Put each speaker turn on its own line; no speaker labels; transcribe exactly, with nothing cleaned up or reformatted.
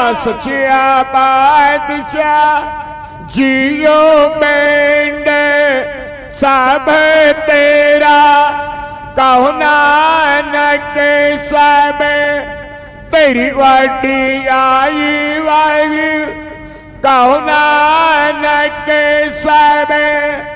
सच्चा बादशाह जियो पिंड सब तेरा कहो नानक सब तेरी वडियाई वाहिगुरू कहो नानक सब